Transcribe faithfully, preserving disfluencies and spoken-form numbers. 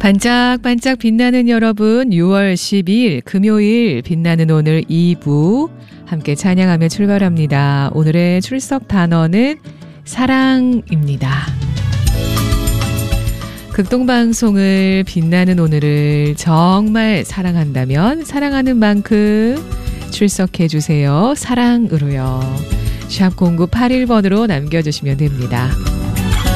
반짝반짝 빛나는 여러분, 유월 십이일 금요일 빛나는 오늘 이 부 함께 찬양하며 출발합니다. 오늘의 출석 단어는 사랑입니다. 극동방송을 빛나는 오늘을 정말 사랑한다면 사랑하는 만큼 출석해 주세요. 사랑으로요. 샵 공구팔일 번으로 남겨주시면 됩니다.